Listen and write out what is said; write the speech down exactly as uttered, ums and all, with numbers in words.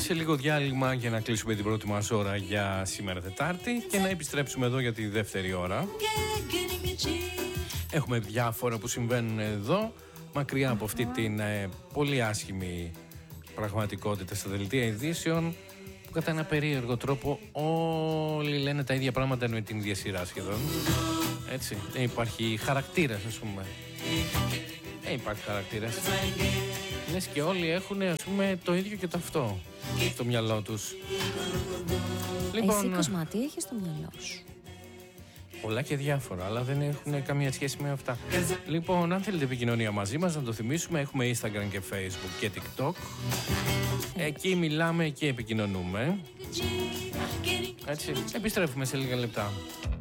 σε λίγο διάλειμμα για να κλείσουμε την πρώτη μας ώρα για σήμερα Τετάρτη και να επιστρέψουμε εδώ για τη δεύτερη ώρα. Έχουμε διάφορα που συμβαίνουν εδώ, μακριά από αυτή την ε, πολύ άσχημη πραγματικότητα στα δελτία ειδήσεων, που κατά ένα περίεργο τρόπο όλοι λένε τα ίδια πράγματα με την ίδια σειρά σχεδόν. Έτσι, δεν υπάρχει χαρακτήρας, ας πούμε. Δεν υπάρχει χαρακτήρας. Λες και όλοι έχουν, ας πούμε, το ίδιο και το αυτό στο μυαλό τους. Λοιπόν, εσύ Κοσμά, τι έχεις στο μυαλό σου? Πολλά και διάφορα, αλλά δεν έχουν καμία σχέση με αυτά. Λοιπόν, αν θέλετε επικοινωνία μαζί μας, να το θυμίσουμε, έχουμε Instagram και Facebook και TikTok. Εκεί μιλάμε και επικοινωνούμε. Έτσι, επιστρέφουμε σε λίγα λεπτά.